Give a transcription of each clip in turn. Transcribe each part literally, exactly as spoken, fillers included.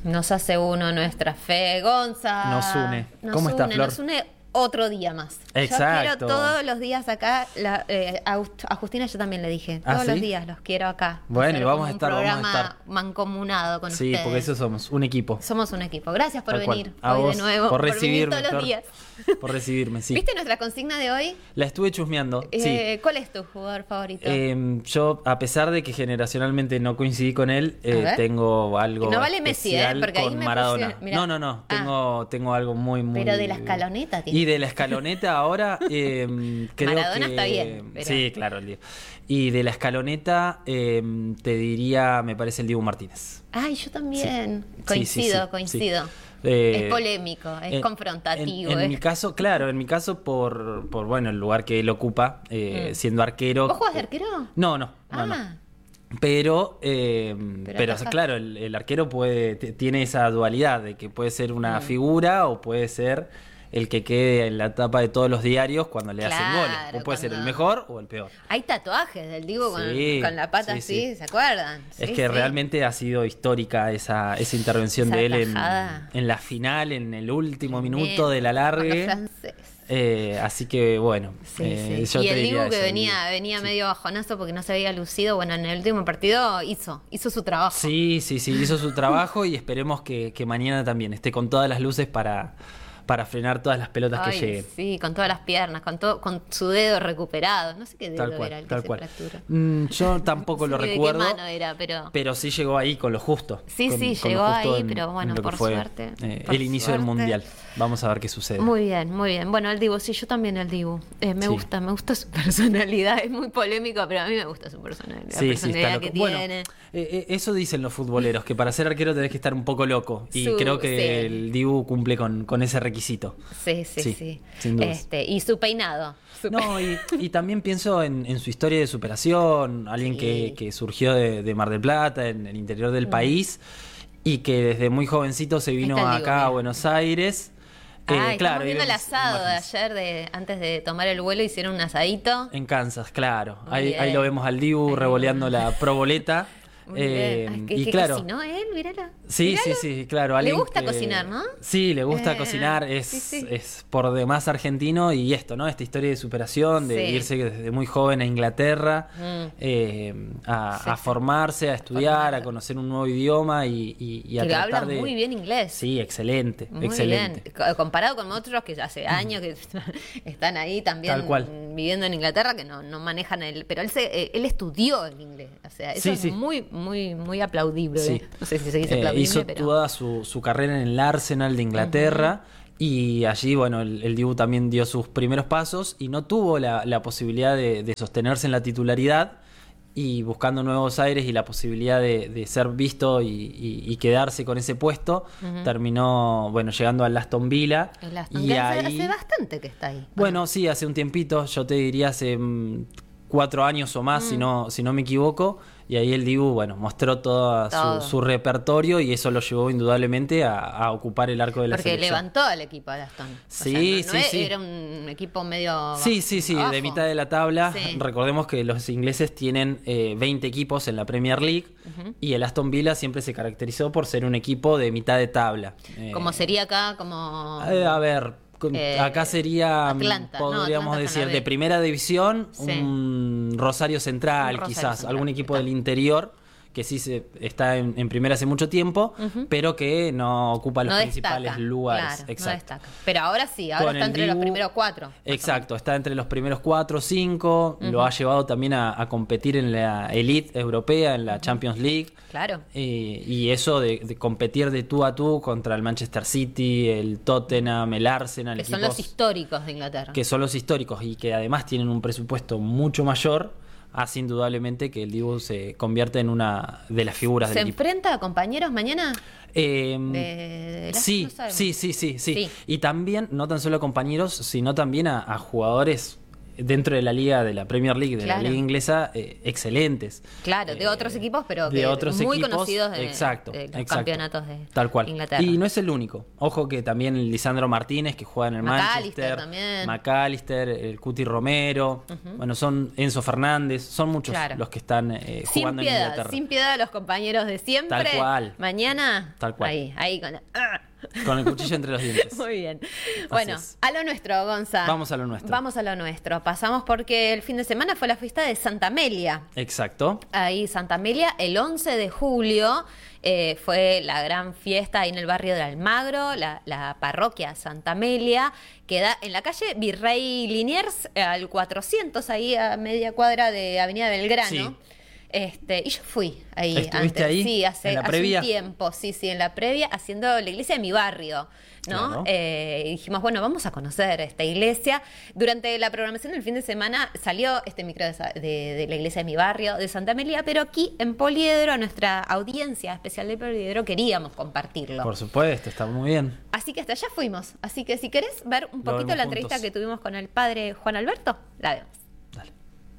Nos hace uno nuestra fe, Gonza. Nos une. Nos ¿Cómo une, está, Flor? Nos une otro día más. Exacto. Yo quiero todos los días acá, la, eh, a, a Justina yo también le dije, ¿Ah, todos sí? los días los quiero acá. Bueno, Hacer y vamos como a un estar, vamos a programa estar. mancomunado con Sí, ustedes. porque eso somos, un equipo. Somos un equipo. Gracias por Tal cual. venir A hoy vos de nuevo. por venir recibirme, todos los Flor. días. Por recibirme, sí. ¿Viste nuestra consigna de hoy? La estuve chusmeando, sí. Eh, ¿Cuál es tu jugador favorito? Eh, yo, a pesar de que generacionalmente no coincidí con él, eh, ver. tengo algo No vale Messi, ¿eh? especial Porque ahí con me Maradona. pusieron- mirá. No, no, no. Ah. Tengo, tengo algo muy, muy... Pero de la escaloneta tiene. Y de la escaloneta ahora, eh, creo Maradona que... está bien, pero- Sí, claro, el Diego. Y de la escaloneta, eh, te diría, me parece el Diego Martínez. Ay, yo también. Sí, Coincido, sí, sí, coincido. sí. Eh, Es polémico, es en- confrontativo. En, en es- mi caso, claro, en mi caso por, por bueno, el lugar que él ocupa, eh, Mm. siendo arquero. ¿Vos jugás de arquero? No, no, no, Ah. no. Pero, eh, Pero pero, atajás. claro, el, el arquero puede t- tiene esa dualidad de que puede ser una Mm. figura o puede ser el que quede en la tapa de todos los diarios cuando le hacen Claro, goles. O puede ser el cuando- mejor o el peor. Hay tatuajes del Diego con, Sí, con la pata sí, así, sí. ¿se acuerdan? Es Sí, que sí. realmente ha sido histórica esa, esa intervención Esa de él en, atajada. en la final, en el último Tremendo, minuto del con los alargue. franceses. Eh, así que bueno, Sí, eh, sí. yo Y te el diría Dibu que eso, el venía, Dibu. venía Sí. medio bajonazo porque no se había lucido, bueno, en el último partido hizo, hizo su trabajo. Sí, sí, sí, hizo su trabajo y esperemos que, que mañana también esté con todas las luces para, para frenar todas las pelotas Ay, que lleguen. sí, con todas las piernas, con todo, con su dedo recuperado. No sé qué dedo Tal cual, era el que tal se cual. fracturó. Mm, yo tampoco lo No sé ni recuerdo, de qué mano era, pero... pero sí llegó ahí con lo justo. Sí, con- sí, con lo llegó justo ahí, en- pero bueno, en lo que por fue, suerte, eh, por el inicio del suerte. mundial. Vamos a ver qué sucede. Muy bien, muy bien. Bueno, el Dibu, sí, yo también el Dibu. Eh, me Sí. gusta, me gusta su personalidad. Es muy polémico, pero a mí me gusta su personalidad. La Sí, sí, personalidad está que loco. Bueno, tiene. eh, eh, eso dicen los futboleros, que para ser arquero tenés que estar un poco loco. Y Su- creo que sí. el Dibu cumple con, con ese requisito. Sí, sí, Sí, sí. sin dudas. Este, y su peinado. Su No, y, y también pienso en, en su historia de superación, alguien Sí. que, que surgió de, de Mar del Plata, en el interior del país, y que desde muy jovencito se vino está el Dibu, acá a mira. Buenos Aires. Ah, Eh, claro, estamos viendo ahí el vemos asado de imágenes. ayer, de, antes de tomar el vuelo, hicieron un asadito. En Kansas, claro. Muy Ahí, bien. ahí lo vemos al Dibu Ahí revoleando la proboleta. Muy Eh, bien. Ay, ¿qué, y qué claro, cocinó él? Míralo. sí, sí, Míralo. sí, claro. Le alguien gusta que- cocinar, ¿no? Sí, le gusta Eh, cocinar, es, sí, sí. es por demás argentino y esto, ¿no? Esta historia de superación, de Sí. irse desde muy joven a Inglaterra, Mm. eh, a, Sí, a sí. formarse, a estudiar, Formarse. a conocer un nuevo idioma y, y, y a Que tratar habla de... muy bien inglés. Sí, excelente, Muy excelente. bien. Co- Comparado con otros que hace años que están ahí también Tal cual. viviendo en Inglaterra, que no, no manejan el... Pero él se, eh, él estudió el inglés. O sea, eso Sí, es sí. muy, muy, muy aplaudible. Sí. No sé si se dice Eh, aplaudible, hizo pero... toda su, su carrera en el Arsenal de Inglaterra y allí, bueno, el, el Dibu también dio sus primeros pasos y no tuvo la, la posibilidad de, de sostenerse en la titularidad y buscando nuevos aires y la posibilidad de, de ser visto y, y- y quedarse con ese puesto, Ujú. terminó, bueno, llegando al Aston Villa. El Aston, y que hace, ahí- hace bastante que está ahí. bueno, sí, hace un tiempito, yo te diría hace mm, cuatro años o más, Mm. si no, si no me equivoco, y ahí el Dibu, bueno, mostró todo Todo. su, su repertorio y eso lo llevó indudablemente a, a ocupar el arco de la Porque selección. levantó al equipo de Aston. O Sí, sea, no- no sí, es- sí. Era un equipo medio... Sí, sí, sí, abajo. de mitad de la tabla. Sí. Recordemos que los ingleses tienen eh, veinte equipos en la Premier League Ujú. y el Aston Villa siempre se caracterizó por ser un equipo de mitad de tabla. Eh, Como sería acá, como... Eh, a ver, con- Eh, acá sería, mm, Atlanta, no, podríamos Atlanta está en decir, la B. de primera división, Sí. un Rosario Central, Un Rosario quizás, Central, algún equipo está. del interior que sí se, está en, en primera hace mucho tiempo, Ujú. pero que no ocupa los no principales destaca, lugares. claro, no Exacto. destaca. Pero ahora sí, ahora Con está el entre los Dibu- primeros cuatro. más o Exacto, está entre los primeros cuatro o cinco, lo Ujú. ha llevado también a, a competir en la elite europea, en la Champions League. menos. Claro. Eh, y eso de, de competir de tú a tú contra el Manchester City, el Tottenham, el Arsenal, Que son equipos los históricos de Inglaterra. que son los históricos y que además tienen un presupuesto mucho mayor, hace indudablemente que el Dibu se convierta en una de las figuras ¿Se del equipo. enfrenta a compañeros mañana? Eh, de- de la- sí, no sabemos. sí, sí, sí, sí, Sí. Y también, no tan solo a compañeros, sino también a, a jugadores dentro de la liga, de la Premier League, de Claro. la liga inglesa, eh, excelentes. Claro, de Eh, otros equipos, pero de que otros muy equipos, conocidos de, exacto, de los exacto. campeonatos de Tal cual. Inglaterra. Y no es el único. Ojo que también el Lisandro Martínez, que juega en el McAllister Manchester. también. McAllister, el Cuti Romero. Bueno, son Enzo Fernández. Son muchos Claro. los que están eh, Sin jugando en piedad, Inglaterra. sin piedad a los compañeros de siempre. Tal cual. Mañana, Tal cual. ahí, ahí con... ¡Ah! Con el cuchillo entre los dientes. Muy bien. Bueno, es. a lo nuestro, Gonza. Vamos a lo nuestro. Vamos a lo nuestro. Pasamos porque el fin de semana fue la fiesta de Santa Amelia. Exacto. Ahí, Santa Amelia, el once de julio eh, fue la gran fiesta ahí en el barrio de Almagro, la, la parroquia Santa Amelia, que da en la calle Virrey Liniers, eh, al cuatrocientos, ahí a media cuadra de Avenida Belgrano. Sí. Este, y yo fui ahí ¿Estuviste antes, ahí? sí, hace, ¿En la hace previa? un tiempo, sí, sí, en la previa, haciendo la iglesia de mi barrio, ¿no? Claro. Eh, y dijimos, bueno, vamos a conocer esta iglesia. Durante la programación del fin de semana salió este micro de, sa- de- de la iglesia de mi barrio, de Santa Amelia, pero aquí en Poliedro, a nuestra audiencia especial de Poliedro, queríamos compartirlo. Por supuesto, está muy bien. Así que hasta allá fuimos. Así que si querés ver un Lo poquito vemos la entrevista juntos. que tuvimos con el padre Juan Alberto, la vemos. Dale.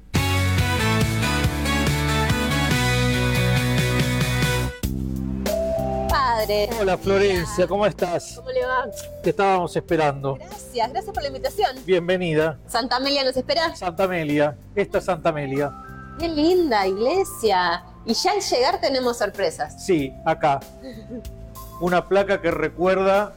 Padre, Hola Florencia, ¿cómo estás? ¿cómo le va? Te estábamos esperando. Gracias, gracias por la invitación. Bienvenida. Santa Amelia nos espera. Santa Amelia, esta es Santa Amelia. Qué linda iglesia. Y ya al llegar tenemos sorpresas. Sí, acá. Una placa que recuerda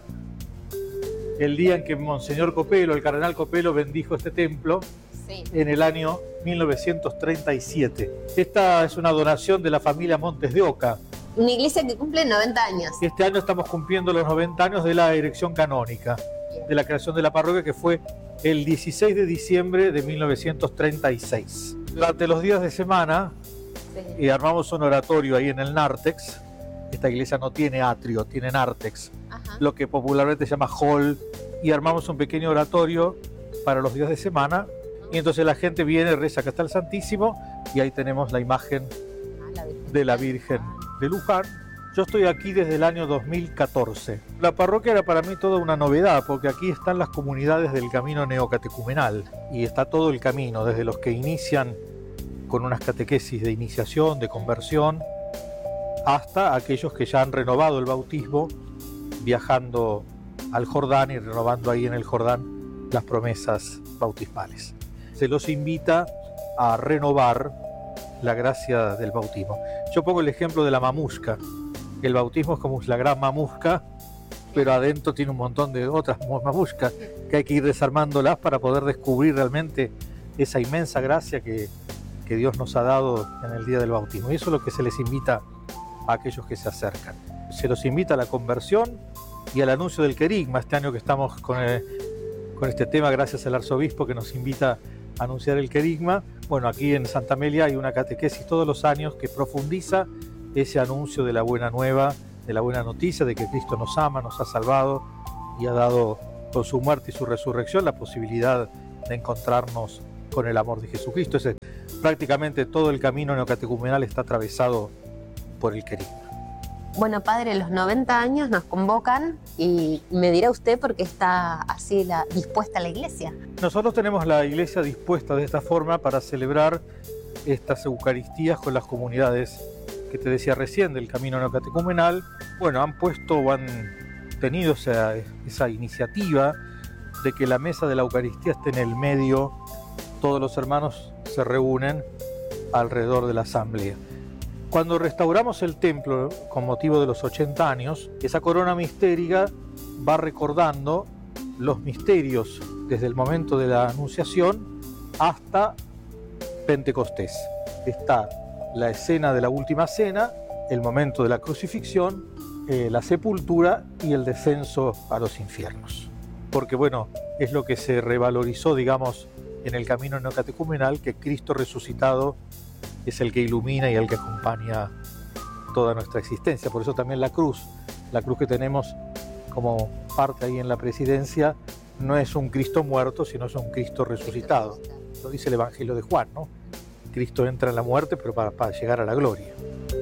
el día en que Monseñor Copelo, el cardenal Copelo, bendijo este templo Sí. en el año mil novecientos treinta y siete. Esta es una donación de la familia Montes de Oca. Una iglesia que cumple noventa años. Este año estamos cumpliendo los noventa años de la erección canónica, de la creación de la parroquia, que fue el dieciséis de diciembre de mil novecientos treinta y seis. Durante los días de semana Sí. eh, armamos un oratorio ahí en el Nártex. Esta iglesia no tiene atrio, tiene Nártex, Ajá. lo que popularmente se llama hall, y armamos un pequeño oratorio para los días de semana. Y entonces la gente viene, reza que está el Santísimo, y ahí tenemos la imagen Ah, la Virgen. de la Virgen de Luján. Yo estoy aquí desde el año dos mil catorce. La parroquia era para mí toda una novedad, porque aquí están las comunidades del camino neocatecumenal, y está todo el camino, desde los que inician con unas catequesis de iniciación, de conversión, hasta aquellos que ya han renovado el bautismo, viajando al Jordán y renovando ahí en el Jordán las promesas bautismales. Se los invita a renovar la gracia del bautismo. Yo pongo el ejemplo de la mamusca. El bautismo es como la gran mamusca, pero adentro tiene un montón de otras mamuscas que hay que ir desarmándolas para poder descubrir realmente esa inmensa gracia que, que Dios nos ha dado en el día del bautismo. Y eso es lo que se les invita a aquellos que se acercan. Se los invita a la conversión y al anuncio del querigma. Este año que estamos con, el, con este tema, gracias al arzobispo que nos invita a anunciar el querigma. Bueno, aquí en Santa Amelia hay una catequesis todos los años que profundiza ese anuncio de la buena nueva, de la buena noticia de que Cristo nos ama, nos ha salvado y ha dado con su muerte y su resurrección la posibilidad de encontrarnos con el amor de Jesucristo. Ese, prácticamente todo el camino neocatecumenal está atravesado por el querigma. Bueno, padre, los noventa años nos convocan y me dirá usted por qué está así la, dispuesta la iglesia. Nosotros tenemos la iglesia dispuesta de esta forma para celebrar estas Eucaristías con las comunidades que te decía recién del camino neocatecumenal. Bueno, han puesto o han tenido esa, esa iniciativa de que la mesa de la Eucaristía esté en el medio, todos los hermanos se reúnen alrededor de la asamblea. Cuando restauramos el templo con motivo de los ochenta años, esa corona mistérica va recordando los misterios desde el momento de la Anunciación hasta Pentecostés. Está la escena de la última cena, el momento de la crucifixión, eh, la sepultura y el descenso a los infiernos. Porque bueno, es lo que se revalorizó, digamos, en el camino neocatecumenal, que Cristo resucitado es el que ilumina y el que acompaña toda nuestra existencia. Por eso también la cruz, la cruz que tenemos como parte ahí en la presidencia, no es un Cristo muerto, sino es un Cristo resucitado. Lo dice el Evangelio de Juan, ¿no? Cristo entra en la muerte, pero para, para llegar a la gloria.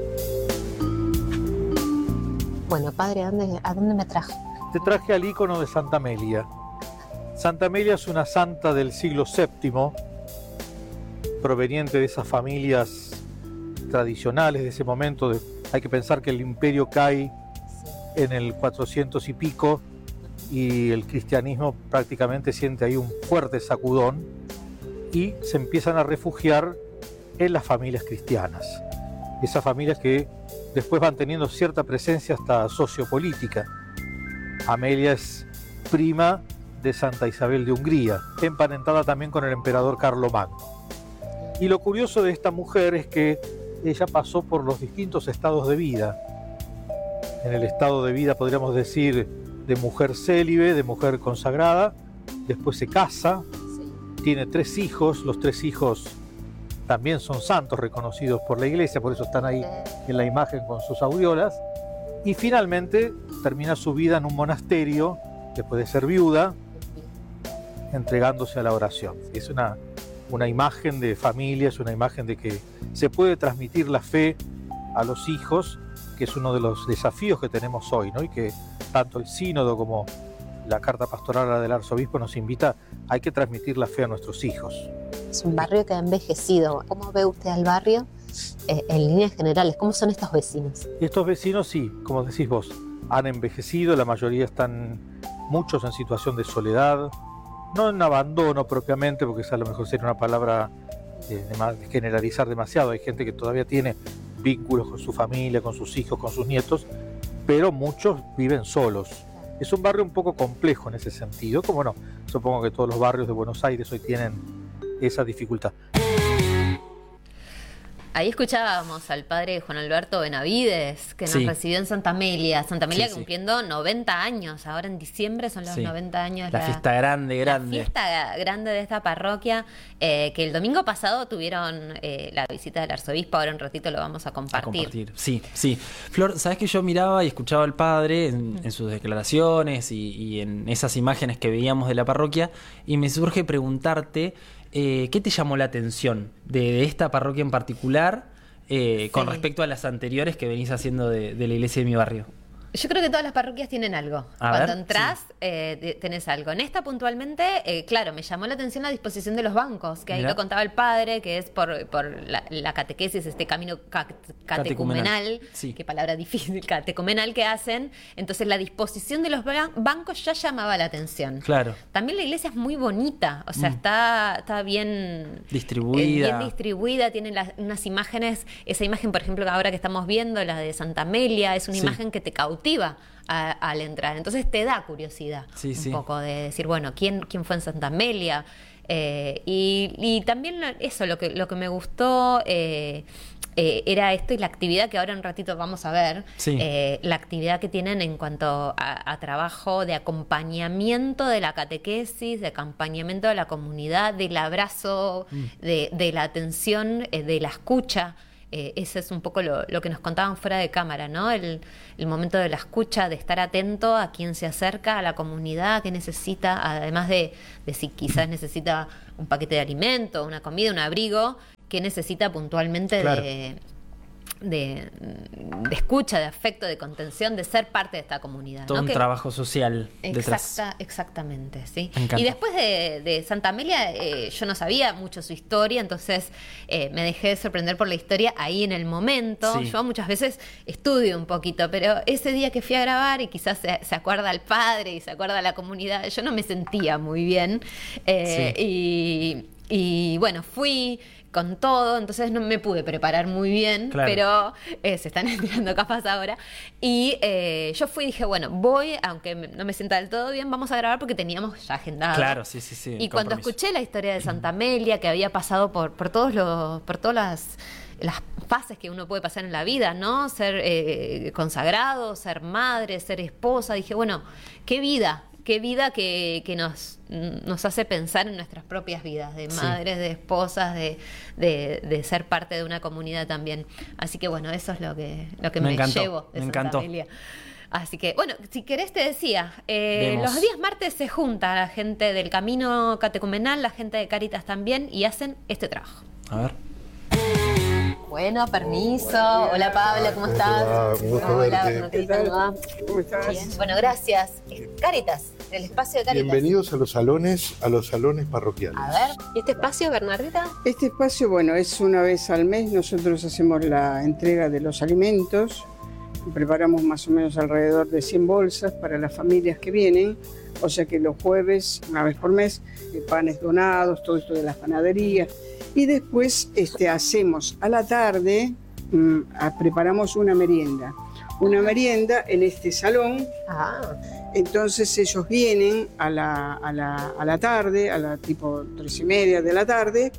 Bueno, padre, ¿a dónde, a dónde me trajo? Te traje al ícono de Santa Amelia. Santa Amelia es una santa del siglo séptimo, proveniente de esas familias tradicionales de ese momento. De, hay que pensar que el imperio cae en el cuatrocientos y pico y el cristianismo prácticamente siente ahí un fuerte sacudón y se empiezan a refugiar en las familias cristianas. Esas familias que después van teniendo cierta presencia hasta sociopolítica. Amelia es prima de Santa Isabel de Hungría, emparentada también con el emperador Carlomagno. Y lo curioso de esta mujer es que ella pasó por los distintos estados de vida. En el estado de vida, podríamos decir, de mujer célibe, de mujer consagrada, después se casa, tiene tres hijos, los tres hijos también son santos reconocidos por la iglesia, por eso están ahí en la imagen con sus aureolas, y finalmente termina su vida en un monasterio, después de ser viuda, entregándose a la oración. Es una, una imagen de familia, es una imagen de que se puede transmitir la fe a los hijos, que es uno de los desafíos que tenemos hoy, ¿no? Y que tanto el sínodo como la carta pastoral del arzobispo nos invita, hay que transmitir la fe a nuestros hijos. Es un barrio que ha envejecido. ¿Cómo ve usted al barrio eh, en líneas generales? ¿Cómo son estos vecinos? Estos vecinos, sí, como decís vos, han envejecido, la mayoría están, muchos en situación de soledad, no en abandono propiamente, porque esa a lo mejor sería una palabra eh, de generalizar demasiado. Hay gente que todavía tiene vínculos con su familia, con sus hijos, con sus nietos, pero muchos viven solos. Es un barrio un poco complejo en ese sentido, como no, supongo que todos los barrios de Buenos Aires hoy tienen esa dificultad. Ahí escuchábamos al padre Juan Alberto Benavides, que nos sí. recibió en Santa Amelia. Santa Amelia sí, cumpliendo sí. noventa años, ahora en diciembre son los sí. noventa años. La, la fiesta grande, grande. La fiesta grande de esta parroquia, eh, que el domingo pasado tuvieron eh, la visita del arzobispo, ahora un ratito lo vamos a compartir. A compartir. Sí, sí. Flor, ¿sabés que yo miraba y escuchaba al padre en, mm. en sus declaraciones y, y en esas imágenes que veíamos de la parroquia, y me surge preguntarte, eh, ¿qué te llamó la atención de, de esta parroquia en particular? Eh, sí. Con respecto a las anteriores que venís haciendo de, de la iglesia de mi barrio. Yo creo que todas las parroquias tienen algo. A Cuando ver, entras, sí. eh, tenés algo. En esta puntualmente, eh, claro, me llamó la atención la disposición de los bancos, que ahí Mirá. lo contaba el padre, que es por, por la, la catequesis, este camino ca catecumenal, catecumenal. Sí. Qué palabra difícil, catecumenal que hacen. Entonces la disposición de los bancos ya llamaba la atención. Claro. También la iglesia es muy bonita, o sea, mm. está, está bien distribuida. Eh, bien distribuida, tiene las, unas imágenes, esa imagen, por ejemplo, ahora que estamos viendo, la de Santa Amelia, es una sí. imagen que te cautiva A, al entrar, entonces te da curiosidad sí, un sí. poco de decir, bueno, ¿quién, quién fue en Santa Amelia? Eh, y, y también eso, lo que, lo que me gustó eh, eh, era esto y la actividad que ahora en un ratito vamos a ver, sí. eh, la actividad que tienen en cuanto a, a trabajo de acompañamiento de la catequesis, de acompañamiento de la comunidad, del abrazo, mm. de, de la atención, eh, de la escucha. Eh, ese es un poco lo, lo que nos contaban fuera de cámara, ¿no? El, el momento de la escucha, de estar atento a quien se acerca a la comunidad, que necesita, además de, de si quizás necesita un paquete de alimento, una comida, un abrigo, que necesita puntualmente claro. de, de, de escucha, de afecto, de contención, de ser parte de esta comunidad. Todo ¿no? un que, trabajo social detrás. Exacta, exactamente, sí. Me encanta. Y después de, de Santa Amelia, eh, yo no sabía mucho su historia, entonces eh, me dejé sorprender por la historia ahí en el momento. Sí. Yo muchas veces estudio un poquito, pero ese día que fui a grabar y quizás se, se acuerda al padre y se acuerda a la comunidad, yo no me sentía muy bien. Eh, sí. y, y bueno, fui con todo, entonces no me pude preparar muy bien, claro. pero eh, se están estirando capas ahora. Y eh, yo fui y dije, bueno, voy, aunque no me sienta del todo bien, vamos a grabar porque teníamos ya agendado. Claro, sí, sí, sí. Y cuando escuché la historia de Santa Amelia, que había pasado por, por todos los, por todas las, las fases que uno puede pasar en la vida, ¿no? Ser eh, consagrado, ser madre, ser esposa, dije, bueno, qué vida. Qué vida que, que nos, nos hace pensar en nuestras propias vidas, de madres, sí. de esposas, de, de, de ser parte de una comunidad también. Así que bueno, eso es lo que, lo que me, me llevo de me Santa encantó. Amelia. Así que, bueno, si querés te decía, eh, los días martes se junta la gente del Camino Catecumenal, la gente de Cáritas también, y hacen este trabajo. A ver. Bueno, permiso. Hola Pablo, ¿cómo estás? Hola, Bernardita, ¿cómo va? ¿Cómo estás? Bien. Bueno, gracias. Cáritas, el espacio de Cáritas. Bienvenidos a los salones, a los salones parroquiales. A ver, ¿y este espacio, Bernardita? Este espacio, bueno, es una vez al mes. Nosotros hacemos la entrega de los alimentos. Preparamos más o menos alrededor de cien bolsas para las familias que vienen. O sea que los jueves, una vez por mes, panes donados, todo esto de las panaderías. Y después este, hacemos a la tarde, mmm, preparamos una merienda. Una merienda en este salón. Ah. Entonces ellos vienen a la, a la, a la tarde, a la tipo tres y media de la tarde,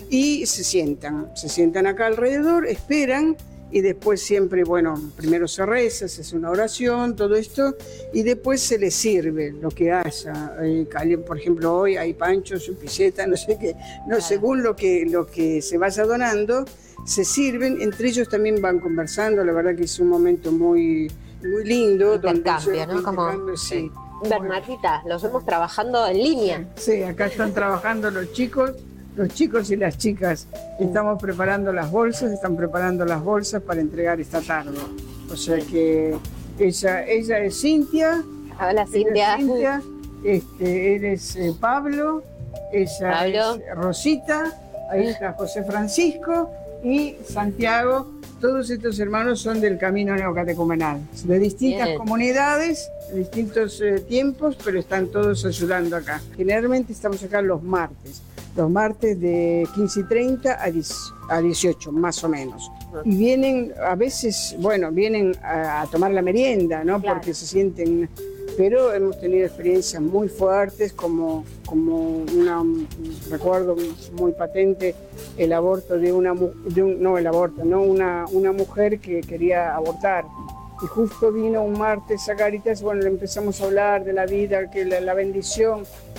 y se sientan. Se sientan acá alrededor, esperan, y después siempre, bueno, primero se reza, se hace una oración, todo esto, y después se les sirve lo que haya. Eh, por ejemplo, hoy hay panchos, piseta, no sé qué, no, según lo que, lo que se vaya donando, se sirven, entre ellos también van conversando. La verdad que es un momento muy, muy lindo. Intercambio, ¿no? Como... Sí. Bernardita, los vemos trabajando en línea. Sí, acá están trabajando los chicos. Los chicos y las chicas estamos preparando las bolsas, están preparando las bolsas para entregar esta tarde. O sea que ella, ella es Cintia. Hola, Cintia. Es Cintia, este, él es eh, Pablo, ella Pablo. es Rosita, ahí está José Francisco y Santiago. Todos estos hermanos son del Camino Neocatecumenal, de distintas Bien. comunidades, de distintos eh, tiempos, pero están todos ayudando acá. Generalmente estamos acá los martes. Los martes de quince y treinta a dieciocho, más o menos. Y vienen, a veces, bueno, vienen a, a tomar la merienda, ¿no? Claro. Porque se sienten... Pero hemos tenido experiencias muy fuertes, como, como una, un recuerdo muy patente, el aborto de una... De un, no, el aborto, no, una, una mujer que quería abortar. Y justo vino un martes a Cáritas, bueno, le empezamos a hablar de la vida, que la, la bendición.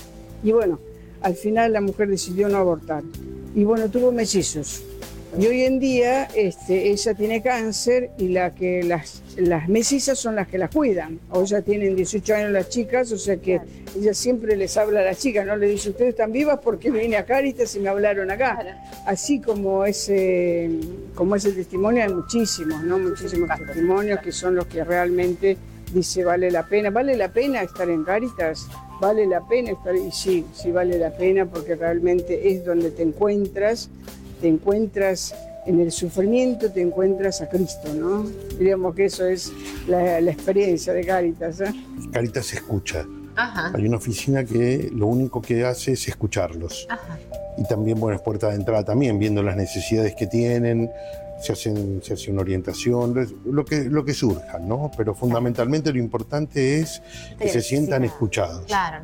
Y bueno, al final la mujer decidió no abortar. Y bueno, tuvo mellizos. Y hoy en día este, ella tiene cáncer y la que las, las mellizas son las que la cuidan. Hoy ya tienen dieciocho años las chicas, o sea que ella siempre les habla a las chicas, ¿no? Le dice, ustedes están vivas porque vine a Cáritas y me hablaron acá. Claro. Así como ese, como ese testimonio hay muchísimos, ¿no? Muchísimos testimonios que son los que realmente dice vale la pena. ¿Vale la pena estar en Cáritas? Vale la pena estar, y sí, sí vale la pena porque realmente es donde te encuentras, te encuentras en el sufrimiento, te encuentras a Cristo, ¿no? Diríamos que eso es la, la experiencia de Cáritas, ¿eh? Cáritas escucha. Ajá. Hay una oficina que lo único que hace es escucharlos. Ajá. Y también, bueno, es puerta de entrada también, viendo las necesidades que tienen, se, hacen, se hace una orientación, lo que, lo que surja, ¿no? Pero fundamentalmente lo importante es que se sientan escuchados. Claro.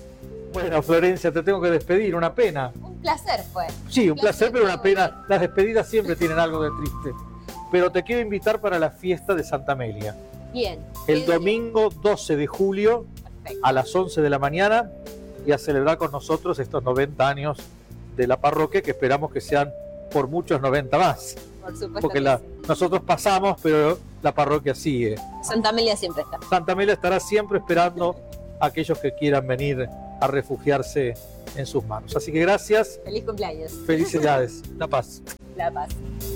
Bueno, Florencia, te tengo que despedir, una pena. Un placer fue. Sí, un placer, pero una pena. Las despedidas siempre tienen algo de triste. Pero te quiero invitar para la fiesta de Santa Amelia. Bien. El domingo doce de julio Perfecto. A las once de la mañana y a celebrar con nosotros estos noventa años de la parroquia, que esperamos que sean por muchos noventa más. Por supuesto. Porque que la, sí. nosotros pasamos, pero la parroquia sigue. Santa Amelia siempre está. Santa Amelia estará siempre esperando a aquellos que quieran venir a refugiarse en sus manos. Así que gracias. Feliz cumpleaños. Felicidades. La paz. La paz.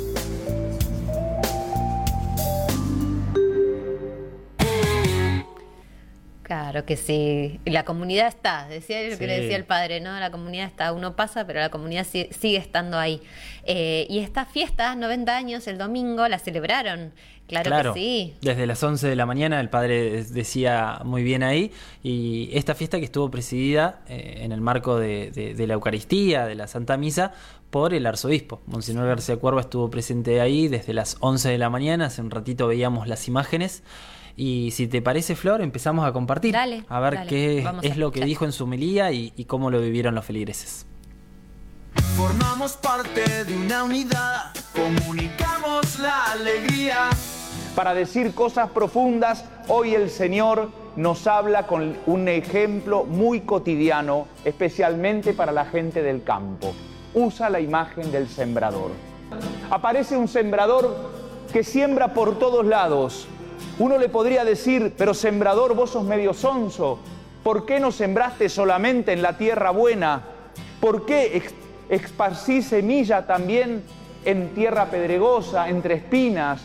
Claro que sí. La comunidad está, decía lo que Sí. le decía el padre, ¿no? La comunidad está, uno pasa, pero la comunidad sigue, sigue estando ahí. Eh, y esta fiesta, noventa años, el domingo, la celebraron. Claro, Claro, que sí. desde las once de la mañana, el padre decía muy bien ahí, y esta fiesta que estuvo presidida eh, en el marco de, de, de la Eucaristía, de la Santa Misa, por el arzobispo. Monseñor García Cuerva estuvo presente ahí desde las once de la mañana, hace un ratito veíamos las imágenes, y si te parece, Flor, empezamos a compartir, Dale, a ver dale, qué vamos a es lo que escuchar. dijo en su homilía y, y cómo lo vivieron los feligreses. Formamos parte de una unidad, comunicamos la alegría. Para decir cosas profundas, hoy el Señor nos habla con un ejemplo muy cotidiano, especialmente para la gente del campo. Usa la imagen del sembrador. Aparece un sembrador que siembra por todos lados. Uno le podría decir, pero sembrador, vos sos medio sonso. ¿Por qué no sembraste solamente en la tierra buena? ¿Por qué ex- esparcí semilla también en tierra pedregosa, entre espinas.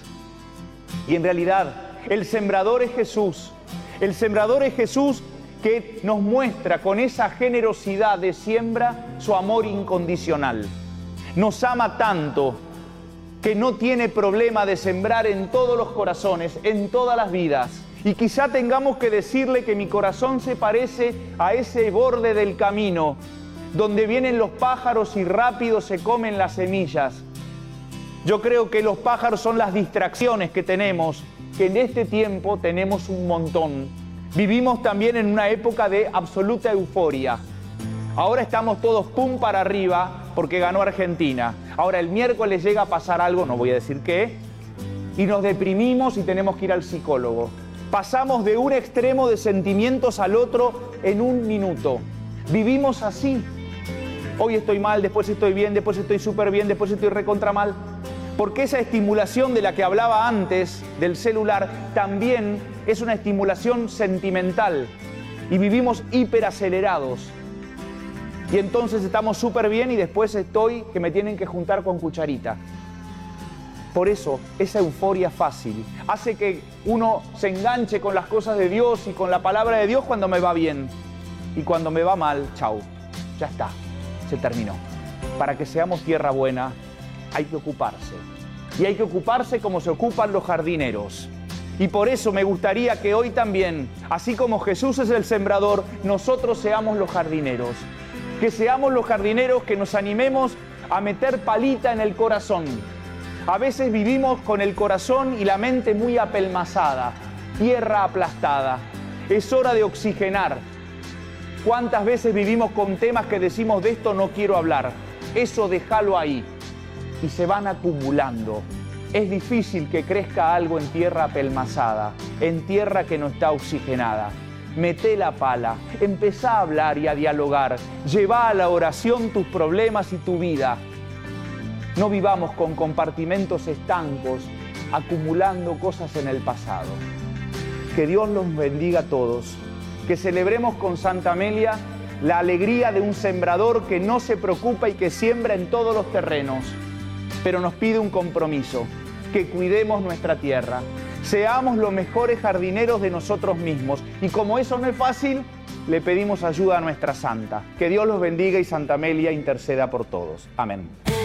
Y en realidad, el sembrador es Jesús. El sembrador es Jesús que nos muestra con esa generosidad de siembra su amor incondicional. Nos ama tanto que no tiene problema de sembrar en todos los corazones, en todas las vidas. Y quizá tengamos que decirle que mi corazón se parece a ese borde del camino, donde vienen los pájaros y rápido se comen las semillas. Yo creo que los pájaros son las distracciones que tenemos, que en este tiempo tenemos un montón. Vivimos también en una época de absoluta euforia. Ahora estamos todos pum para arriba porque ganó Argentina. Ahora el miércoles llega a pasar algo, no voy a decir qué, y nos deprimimos y tenemos que ir al psicólogo. Pasamos de un extremo de sentimientos al otro en un minuto. Vivimos así. Hoy estoy mal, después estoy bien, después estoy súper bien, después estoy recontra mal. Porque esa estimulación de la que hablaba antes del celular también es una estimulación sentimental. Y vivimos hiperacelerados. Y entonces estamos súper bien y después estoy que me tienen que juntar con cucharita. Por eso, esa euforia fácil hace que uno se enganche con las cosas de Dios y con la palabra de Dios cuando me va bien. Y cuando me va mal, chau, ya está, se terminó. Para que seamos tierra buena, hay que ocuparse. Y hay que ocuparse como se ocupan los jardineros. Y por eso me gustaría que hoy también, así como Jesús es el sembrador, nosotros seamos los jardineros. Que seamos los jardineros que nos animemos a meter palita en el corazón. A veces vivimos con el corazón y la mente muy apelmazada, tierra aplastada. Es hora de oxigenar. ¿Cuántas veces vivimos con temas que decimos de esto no quiero hablar? Eso déjalo ahí. Y se van acumulando. Es difícil que crezca algo en tierra apelmazada, en tierra que no está oxigenada. Meté la pala, empezá a hablar y a dialogar. Llevá a la oración tus problemas y tu vida. No vivamos con compartimentos estancos, acumulando cosas en el pasado. Que Dios los bendiga a todos. Que celebremos con Santa Amelia la alegría de un sembrador que no se preocupa y que siembra en todos los terrenos. Pero nos pide un compromiso, que cuidemos nuestra tierra. Seamos los mejores jardineros de nosotros mismos. Y como eso no es fácil, le pedimos ayuda a nuestra santa. Que Dios los bendiga y Santa Amelia interceda por todos. Amén.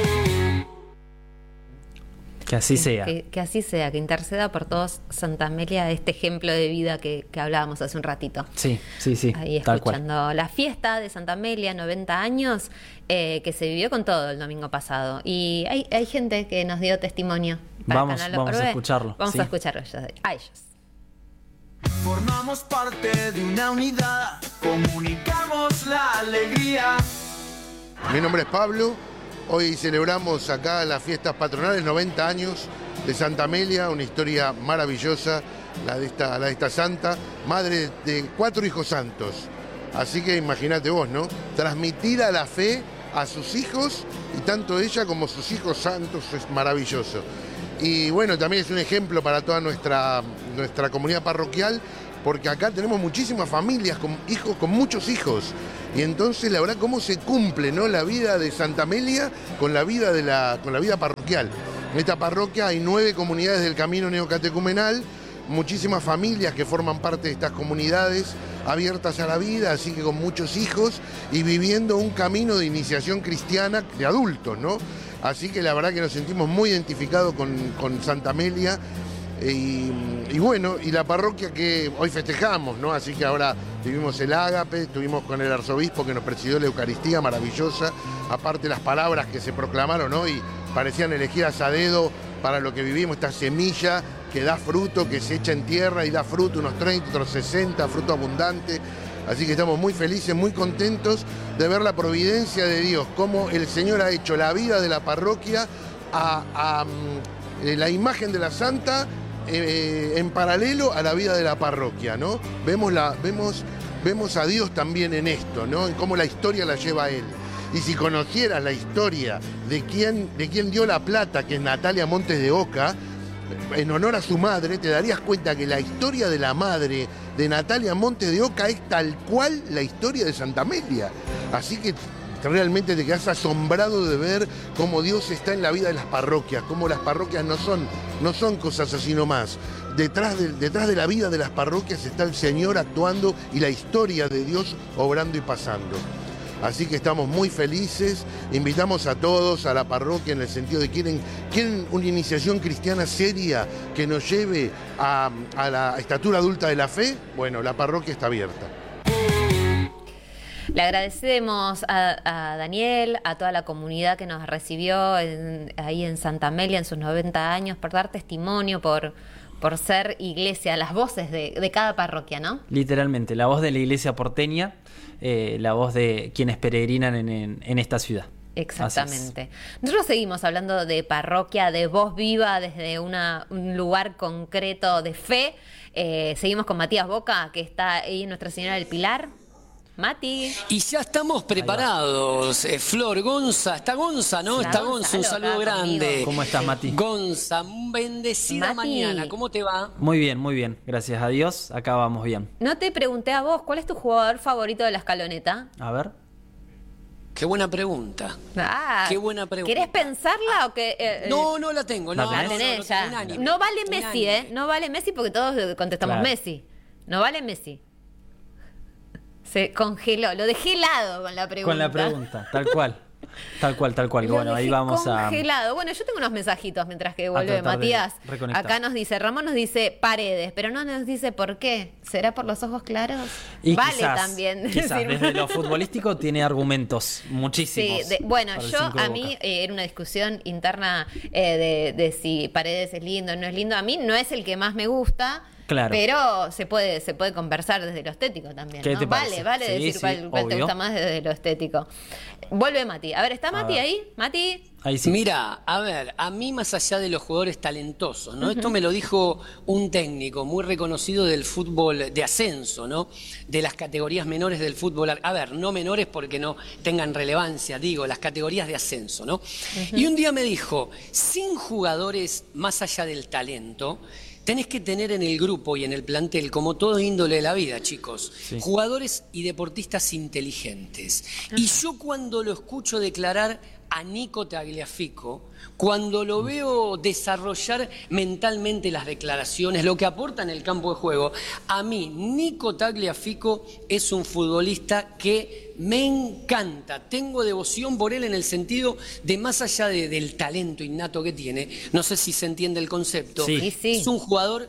Que así sea. Que, que así sea, que interceda por todos Santa Amelia, este ejemplo de vida que, que hablábamos hace un ratito. Sí, sí, sí. Ahí escuchando la fiesta de Santa Amelia, noventa años, eh, que se vivió con todo el domingo pasado. Y hay, hay gente que nos dio testimonio. Vamos, vamos a escucharlo. Vamos sí. a escucharlo a ellos. Formamos parte de una unidad, comunicamos la alegría. Mi nombre es Pablo. Hoy celebramos acá las fiestas patronales, noventa años de Santa Amelia, una historia maravillosa, la de esta, la de esta santa, madre de cuatro hijos santos. Así que imagínate vos, ¿no? Transmitir a la fe a sus hijos, y tanto ella como sus hijos santos, es maravilloso. Y bueno, también es un ejemplo para toda nuestra, nuestra comunidad parroquial, porque acá tenemos muchísimas familias con hijos, con muchos hijos. Y entonces la verdad cómo se cumple, ¿no?, la vida de Santa Amelia con la vida de la, con la vida parroquial. En esta parroquia hay nueve comunidades del camino neocatecumenal, muchísimas familias que forman parte de estas comunidades abiertas a la vida, así que con muchos hijos y viviendo un camino de iniciación cristiana de adultos, ¿no? Así que la verdad que nos sentimos muy identificados con, con Santa Amelia. Y, y bueno, y la parroquia que hoy festejamos, ¿no? Así que ahora vivimos el ágape, estuvimos con el arzobispo que nos presidió la Eucaristía, maravillosa, aparte las palabras que se proclamaron hoy parecían elegidas a dedo para lo que vivimos, esta semilla que da fruto, que se echa en tierra y da fruto, unos treinta, otros sesenta, fruto abundante. Así que estamos muy felices, muy contentos de ver la providencia de Dios, cómo el Señor ha hecho la vida de la parroquia a, a, a la imagen de la Santa, Eh, en paralelo a la vida de la parroquia, ¿no? Vemos, la, vemos, vemos a Dios también en esto, ¿no? En cómo la historia la lleva a Él. Y si conocieras la historia de quién, de quién dio la plata, que es Natalia Montes de Oca, en honor a su madre, te darías cuenta que la historia de la madre de Natalia Montes de Oca es tal cual la historia de Santa Amelia. Así que realmente te quedas asombrado de ver cómo Dios está en la vida de las parroquias, cómo las parroquias no son, no son cosas así nomás. Detrás de, detrás de la vida de las parroquias está el Señor actuando y la historia de Dios obrando y pasando. Así que estamos muy felices, invitamos a todos a la parroquia en el sentido de quieren, quieren una iniciación cristiana seria que nos lleve a, a la estatura adulta de la fe. Bueno, la parroquia está abierta. Le agradecemos a, a Daniel, a toda la comunidad que nos recibió en, ahí en Santa Amelia en sus noventa años, por dar testimonio, por, por ser iglesia, las voces de, de cada parroquia, ¿no? Literalmente, la voz de la iglesia porteña, eh, la voz de quienes peregrinan en, en, en esta ciudad. Exactamente. Nosotros seguimos hablando de parroquia, de voz viva desde una, un lugar concreto de fe. Eh, seguimos con Matías Boca, que está ahí en Nuestra Señora del Pilar. Mati. Y ya estamos preparados. Eh, Flor, Gonza, está Gonza, ¿no? Está Está Gonza, un saludo grande. Conmigo. ¿Cómo estás, Mati? Gonza, bendecida Mati. mañana. ¿Cómo te va? Muy bien, muy bien. Gracias a Dios, acá vamos bien. No te pregunté a vos, ¿cuál es tu jugador favorito de la escaloneta? A ver. Qué buena pregunta. Ah, Qué buena pregunta. ¿Querés pensarla o que...? Eh, No, no la tengo. No, La la no, tenés no, ya. unánime. No vale Messi, Unánime. ¿eh? No vale Messi porque todos contestamos Claro. Messi. No vale Messi. Se congeló, lo dejé helado con la pregunta. Con la pregunta, tal cual. Tal cual, tal cual. Lo Bueno, ahí dejé vamos a... congelado. Bueno, yo tengo unos mensajitos mientras que vuelve tratar de Matías. reconectar. Acá nos dice, Ramón nos dice Paredes, pero no nos dice por qué. ¿Será por los ojos claros? Y vale quizás, también. Quizás, decir- desde lo futbolístico tiene argumentos, muchísimos. Sí, de- bueno, para el yo cinco de a mí Boca. eh, era una discusión interna eh, de, de si Paredes es lindo o no es lindo. A mí no es el que más me gusta. Claro. Pero se puede, se puede conversar desde lo estético también. ¿Qué ¿no? te Vale, parece? vale Sí, decir sí, cuál, cuál te obvio. gusta más desde lo estético. Vuelve Mati. A ver, ¿está Mati ver. ahí? Mati. Ahí sí. Mira, a ver, a mí más allá de los jugadores talentosos, ¿no? Esto me lo dijo un técnico muy reconocido del fútbol de ascenso, ¿no? De las categorías menores del fútbol. A ver, no menores porque no tengan relevancia, digo, las categorías de ascenso, ¿no? Y un día me dijo, sin jugadores más allá del talento, tenés que tener en el grupo y en el plantel, como todo índole de la vida, chicos, Sí. jugadores y deportistas inteligentes. Y yo cuando lo escucho declarar a Nico Tagliafico, cuando lo veo desarrollar mentalmente las declaraciones, lo que aporta en el campo de juego, a mí Nico Tagliafico es un futbolista que me encanta. Tengo devoción por él en el sentido de más allá de- del talento innato que tiene, no sé si se entiende el concepto, Sí. Sí, sí. es un jugador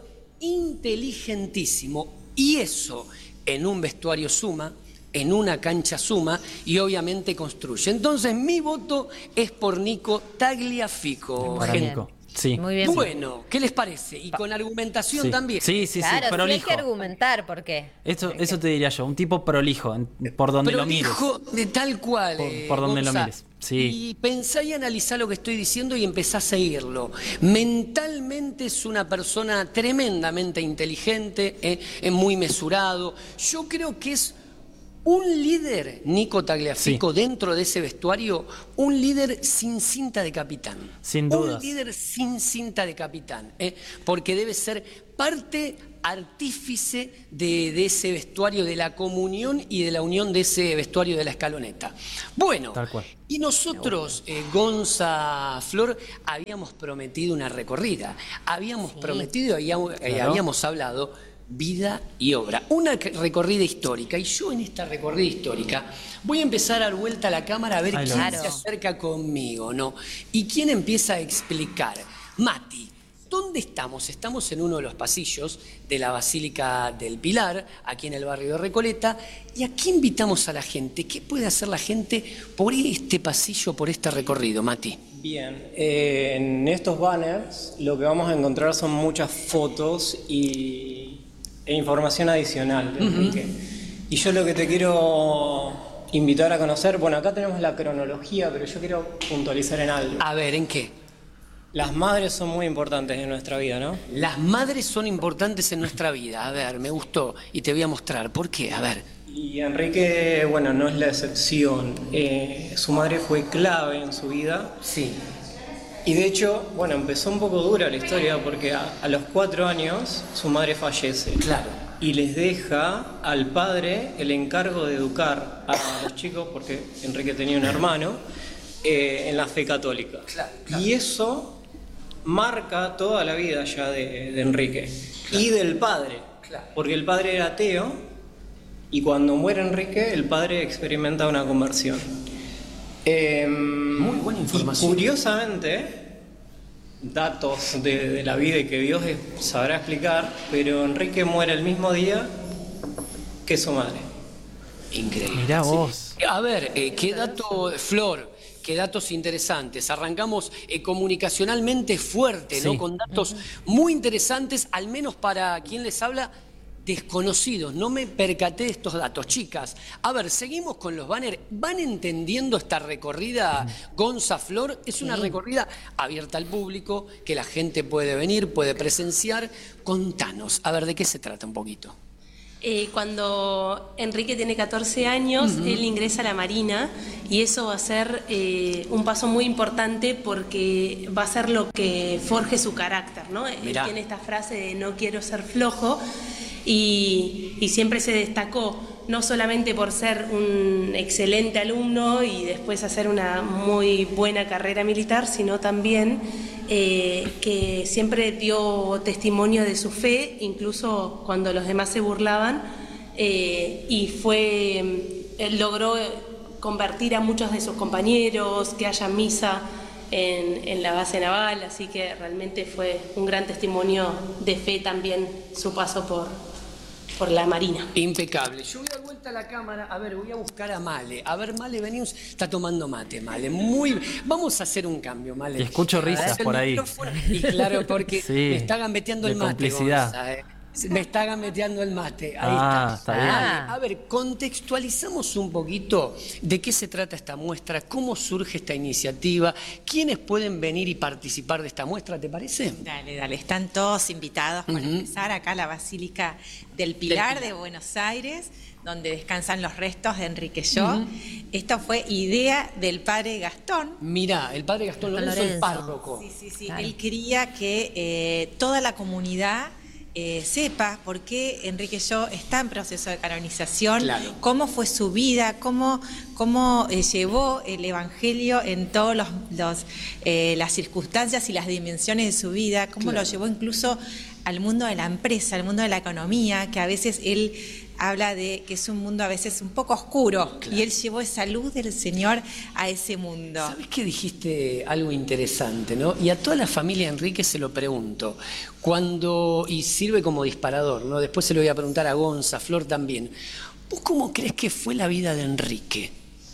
inteligentísimo y eso en un vestuario suma, en una cancha suma y obviamente construye. Entonces mi voto es por Nico Tagliafico. Para bien. Nico. Sí. Muy bien. Bueno, ¿qué les parece? Y con argumentación Sí. también. Sí, sí, claro, sí, sí hay prolijo. que argumentar por qué. Eso, eso te diría yo, un tipo prolijo, en- por donde Pero lo mires. dijo de tal cual. Por- eh, por donde lo Gonza. mires, sí. Y pensá y analizá lo que estoy diciendo y empezá a seguirlo. Mentalmente es una persona tremendamente inteligente, eh, es muy mesurado. Yo creo que es un líder, Nico Tagliafico, dentro de ese vestuario, un líder sin cinta de capitán. Sin dudas. Un líder sin cinta de capitán, ¿eh? Porque debe ser parte artífice de, de ese vestuario, de la comunión y de la unión de ese vestuario de la escaloneta. Bueno, Tal cual. y nosotros, eh, Gonza, Flor, habíamos prometido una recorrida, habíamos prometido, habíamos, eh, Claro. habíamos hablado vida y obra, una que- recorrida histórica, y yo en esta recorrida histórica voy a empezar a dar vuelta a la cámara a ver Ay, lo quién vi. se acerca conmigo, ¿no? Y quién empieza a explicar. Mati, ¿dónde estamos? Estamos en uno de los pasillos de la Basílica del Pilar, aquí en el barrio de Recoleta, y aquí invitamos a la gente. ¿Qué puede hacer la gente por este pasillo, por este recorrido, Mati? Bien, eh, en estos banners lo que vamos a encontrar son muchas fotos y, e información adicional de Enrique. Y yo lo que te quiero invitar a conocer, bueno, acá tenemos la cronología, pero yo quiero puntualizar en algo. A ver, ¿en qué? Las madres son muy importantes en nuestra vida, ¿no? Las madres son importantes en nuestra vida. A ver, me gustó y te voy a mostrar. ¿Por qué? A ver. Y Enrique, bueno, no es la excepción. Eh, su madre fue clave en su vida. Sí. Y de hecho, bueno, empezó un poco dura la historia porque a, a los cuatro años su madre fallece. Claro. y les deja al padre el encargo de educar a los chicos, porque Enrique tenía un hermano, eh, en la fe católica. Claro, claro. Y eso marca toda la vida ya de, de Enrique, claro, y del padre, claro, porque el padre era ateo y cuando muere Enrique el padre experimenta una conversión. Eh, Muy buena información. Curiosamente, datos de, de la vida y que Dios sabrá explicar, pero Enrique muere el mismo día que su madre. Increíble. Mirá vos. Sí. A ver, eh, qué dato, Flor, qué datos interesantes. Arrancamos eh, comunicacionalmente fuerte, ¿no? Sí. Con datos uh-huh. muy interesantes, al menos para quien les habla, desconocidos. No me percaté de estos datos. Chicas, a ver, seguimos con los banners. ¿Van entendiendo esta recorrida, Gonza, Flor? Es una sí. recorrida abierta al público, que la gente puede venir, puede presenciar. Contanos, a ver, ¿de qué se trata un poquito? Eh, cuando Enrique tiene catorce años, uh-huh. él ingresa a la Marina y eso va a ser eh, un paso muy importante porque va a ser lo que forje su carácter, ¿no? Mirá. Él tiene esta frase de no quiero ser flojo. Y, y siempre se destacó, no solamente por ser un excelente alumno y después hacer una muy buena carrera militar, sino también eh, que siempre dio testimonio de su fe, incluso cuando los demás se burlaban, eh, y fue, él logró convertir a muchos de sus compañeros, que haya misa En, en la base naval, así que realmente fue un gran testimonio de fe también su paso por, por la Marina. Impecable. Yo voy a dar vuelta a la cámara, a ver, voy a buscar a Male. A ver, Male, venimos, está tomando mate, Male. Muy, vamos a hacer un cambio, Male. Y escucho risas por ahí. Y claro, porque sí, me está gambeteando el mate. Complicidad. Gonza, eh. Me está gambeteando el mate. Ahí ah, está. está bien. Ah, a ver, contextualizamos un poquito de qué se trata esta muestra, cómo surge esta iniciativa, quiénes pueden venir y participar de esta muestra, ¿te parece? Dale, dale, están todos invitados para uh-huh. empezar acá a la Basílica del Pilar, del Pilar de Buenos Aires, donde descansan los restos de Enrique Yo. Uh-huh. Esto fue idea del padre Gastón. Mirá, el padre Gastón Lorenzo, Lorenzo. el párroco. Sí, sí, sí. Claro. Él quería que eh, toda la comunidad Eh, sepa por qué Enrique Yo está en proceso de canonización, claro, cómo fue su vida, cómo, cómo eh, llevó el Evangelio en todas los, los, eh, las circunstancias y las dimensiones de su vida, cómo claro. lo llevó incluso al mundo de la empresa, al mundo de la economía, que a veces él habla de que es un mundo a veces un poco oscuro, claro, y él llevó esa luz del Señor a ese mundo. ¿Sabes que dijiste algo interesante, no? Y a toda la familia Enrique se lo pregunto, cuando, y sirve como disparador, ¿no? Después se lo voy a preguntar a Gonza, Flor también. ¿Vos cómo crees que fue la vida de Enrique?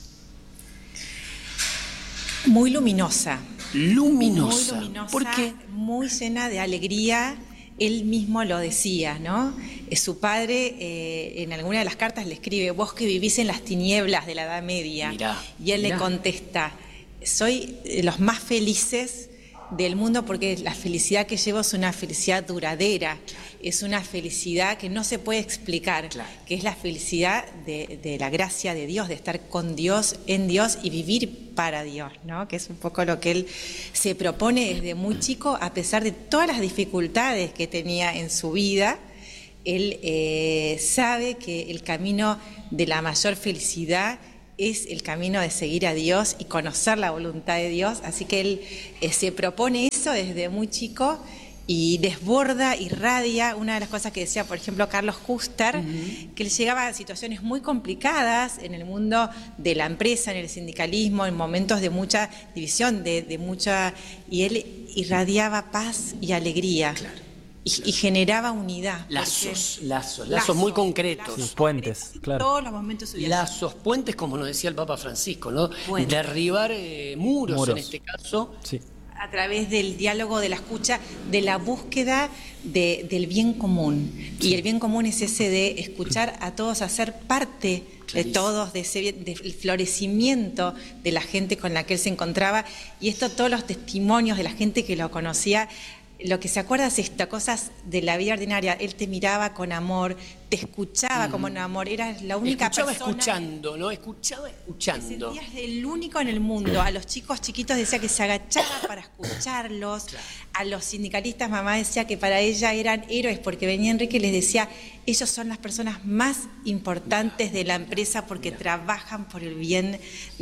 Muy luminosa. Luminosa. Muy luminosa. ¿Por qué? Muy llena de alegría. Él mismo lo decía, ¿no? Su padre eh, en alguna de las cartas le escribe, vos que vivís en las tinieblas de la Edad Media. Mirá, y él mirá. le contesta, soy los más felices del mundo porque la felicidad que llevo es una felicidad duradera, es una felicidad que no se puede explicar, claro, que es la felicidad de, de la gracia de Dios, de estar con Dios, en Dios y vivir para Dios, ¿no? Que es un poco lo que él se propone desde muy chico, a pesar de todas las dificultades que tenía en su vida. Él eh, sabe que el camino de la mayor felicidad es el camino de seguir a Dios y conocer la voluntad de Dios, así que él eh, se propone eso desde muy chico y desborda, irradia. Una de las cosas que decía, por ejemplo, Carlos Juster, uh-huh, que él llegaba a situaciones muy complicadas en el mundo de la empresa, en el sindicalismo, en momentos de mucha división, de, de mucha, y él irradiaba paz y alegría. Claro. Y, y generaba unidad. Lazos, porque... lazos, lazos muy concretos. Lazos, sí, puentes, claro. Todos los momentos de lazos, puentes, como nos decía el Papa Francisco, ¿no? Puentes. Derribar eh, muros, muros, en este caso. Sí. A través del diálogo, de la escucha, de la búsqueda de, del bien común. Sí. Y el bien común es ese de escuchar a todos, hacer parte de todos, de ese del florecimiento de la gente con la que él se encontraba. Y esto, todos los testimonios de la gente que lo conocía. Lo que se acuerda es esto, cosas de la vida ordinaria. Él te miraba con amor, te escuchaba mm. como un amor, eras la única escuchaba persona. escuchando, ¿no? Escuchaba escuchando. Te sentías el único en el mundo. A los chicos chiquitos decía que se agachaba para escucharlos. Claro. A los sindicalistas, mamá decía que para ella eran héroes, porque venía Enrique y les decía, ellos son las personas más importantes de la empresa porque Mira. trabajan por el bien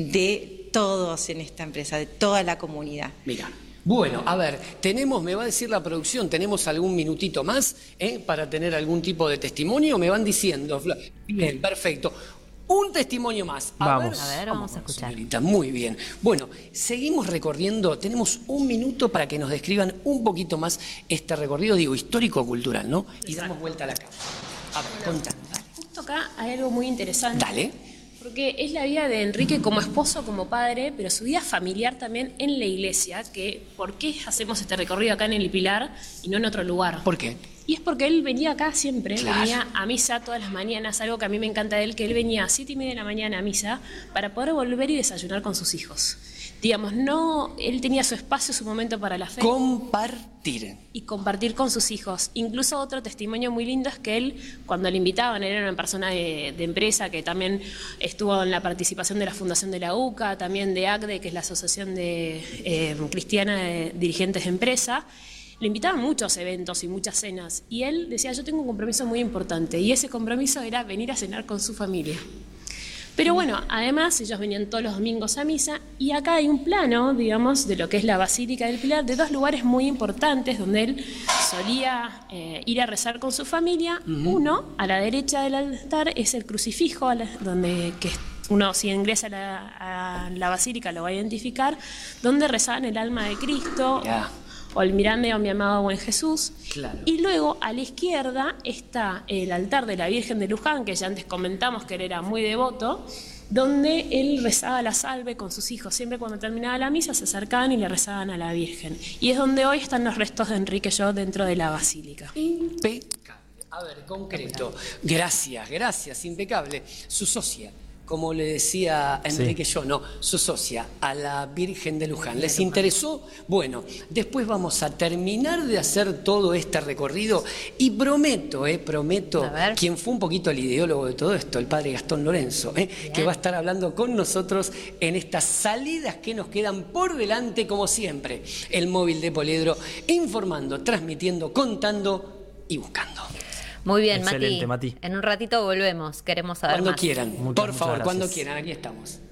de todos en esta empresa, de toda la comunidad. Mira. Bueno, a ver, tenemos, me va a decir la producción, ¿tenemos algún minutito más eh, para tener algún tipo de testimonio? Me van diciendo. Bien, perfecto. Un testimonio más. A vamos. Ver, a ver, vamos a escuchar. Señorita, muy bien. Bueno, seguimos recorriendo. Tenemos un minuto para que nos describan un poquito más este recorrido, digo, histórico-cultural, ¿no? Y damos vuelta a la cámara. A ver, contame. Justo acá hay algo muy interesante. Dale. Porque es la vida de Enrique como esposo, como padre, pero su vida familiar también en la iglesia, que ¿por qué hacemos este recorrido acá en el Pilar y no en otro lugar? ¿Por qué? Y es porque él venía acá siempre, claro. venía a misa todas las mañanas, algo que a mí me encanta de él, que él venía a siete y media de la mañana a misa para poder volver y desayunar con sus hijos. Digamos, no, él tenía su espacio, su momento para la fe. Compartir. Y compartir con sus hijos. Incluso otro testimonio muy lindo es que él, cuando le invitaban, él era una persona de, de empresa que también estuvo en la participación de la Fundación de la U C A, también de A C D E, que es la Asociación de, eh, Cristiana de Dirigentes de Empresa. Le invitaban a muchos eventos y muchas cenas. Y él decía, yo tengo un compromiso muy importante. Y ese compromiso era venir a cenar con su familia. Pero bueno, además ellos venían todos los domingos a misa y acá hay un plano, digamos, de lo que es la Basílica del Pilar, de dos lugares muy importantes donde él solía eh, ir a rezar con su familia. Uh-huh. Uno, a la derecha del altar, es el crucifijo, a la, donde que uno si ingresa a la, a la Basílica lo va a identificar, donde rezaban el alma de Cristo. Yeah. O el Mirame, o mi amado buen Jesús. Claro. Y luego a la izquierda está el altar de la Virgen de Luján, que ya antes comentamos que él era muy devoto, donde él rezaba la salve con sus hijos. Siempre cuando terminaba la misa se acercaban y le rezaban a la Virgen. Y es donde hoy están los restos de Enrique Yo dentro de la basílica. Impecable. A ver, concreto. Gracias, gracias, impecable. Su socia, como le decía Enrique sí. Yo, no, su socia, a la Virgen de Luján. ¿Les interesó? Bueno, después vamos a terminar de hacer todo este recorrido y prometo, eh, prometo, quien fue un poquito el ideólogo de todo esto, el padre Gastón Lorenzo, eh, que va a estar hablando con nosotros en estas salidas que nos quedan por delante, como siempre. El móvil de Poliedro, informando, transmitiendo, contando y buscando. Muy bien, Excelente, Mati. Mati. En un ratito volvemos, queremos saber cuando más. Quieran, muchas, por muchas favor, gracias. cuando quieran, aquí estamos.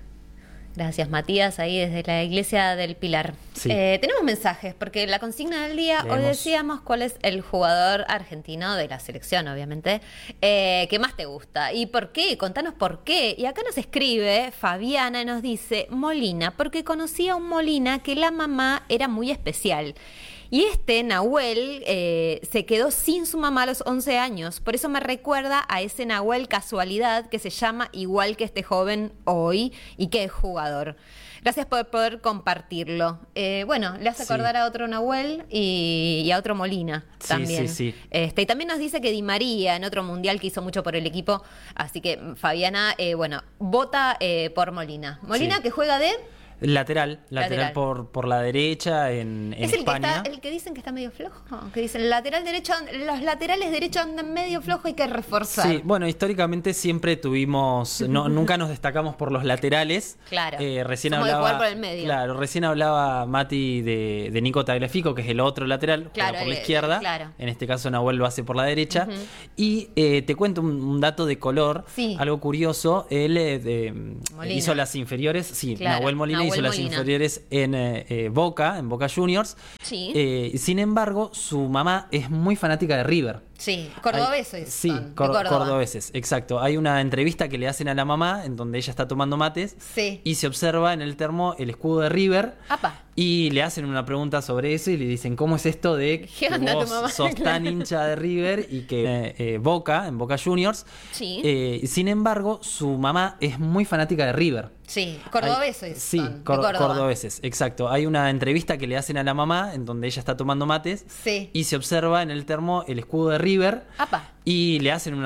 Gracias, Matías, ahí desde la Iglesia del Pilar. Sí. Eh, tenemos mensajes, porque la consigna del día, Leemos. hoy decíamos cuál es el jugador argentino de la selección, obviamente, eh, que más te gusta. ¿Y por qué? Contanos por qué. Y acá nos escribe Fabiana y nos dice, Molina, porque conocí a un Molina que la mamá era muy especial. Y este, Nahuel, eh, se quedó sin su mamá a los once años. Por eso me recuerda a ese Nahuel casualidad que se llama igual que este joven hoy y que es jugador. Gracias por poder compartirlo. Eh, bueno, le hace acordar sí. a otro Nahuel y, y a otro Molina también. Sí, sí, sí. Este, y también nos dice que Di María en otro mundial que hizo mucho por el equipo. Así que Fabiana, eh, bueno, vota eh, por Molina. Molina sí. que juega de... Lateral, lateral, lateral. Por, por la derecha en, en es el España. Que está, el que dicen que está medio flojo, que dicen lateral derecho, los laterales derechos andan medio flojo, hay que reforzar. Sí, bueno, históricamente siempre tuvimos, no, nunca nos destacamos por los laterales. Claro. Eh, recién Somos hablaba, de jugar por el medio. Claro, recién hablaba Mati de, de Nico Tagliafico, que es el otro lateral, claro, por la eh, izquierda. Claro. En este caso Nahuel lo hace por la derecha. Uh-huh. Y eh, te cuento un, un dato de color, sí. algo curioso. Él eh, de, hizo las inferiores, sí, claro. Nahuel Molina Nahuel hizo Molina. las inferiores en eh, eh, Boca, en Boca Juniors. Sí. Eh, sin embargo, su mamá es muy fanática de River. Sí, cordobeses. Sí, son, cor- Córdoba. cordobeses, exacto. Hay una entrevista que le hacen a la mamá en donde ella está tomando mates sí. y se observa en el termo el escudo de River. Apa. Y le hacen una pregunta sobre eso y le dicen, ¿cómo es esto de que vos sos tan hincha de River y que eh, eh, Boca, en Boca Juniors? Sí. Eh, sin embargo, su mamá es muy fanática de River. Sí, cordobeses. Sí, son, cor- Córdoba. cordobeses, exacto. Hay una entrevista que le hacen a la mamá en donde ella está tomando mates sí. y se observa en el termo el escudo de River. Apa. Y le hacen una